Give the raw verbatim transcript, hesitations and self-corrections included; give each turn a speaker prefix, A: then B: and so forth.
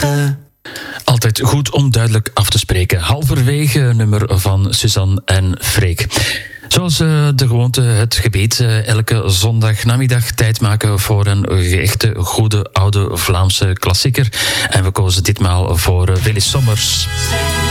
A: zeggen.
B: Altijd goed om duidelijk af te spreken. Halverwege nummer van Suzanne en Freek. Zoals uh, de gewoonte, het gebed. Uh, elke zondagnamiddag tijd maken voor een echte goede oude Vlaamse klassieker. En we kozen ditmaal voor uh, Willy Sommers.